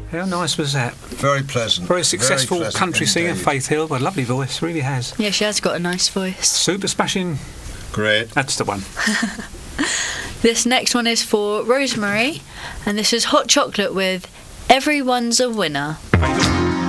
How nice was that? Very pleasant. Very successful pleasant country singer, indeed. Faith Hill. But a lovely voice, really has. Yeah, she has got a nice voice. Super smashing. Great. That's the one. This next one is for Rosemary, and this is Hot Chocolate with Everyone's a Winner. Very good.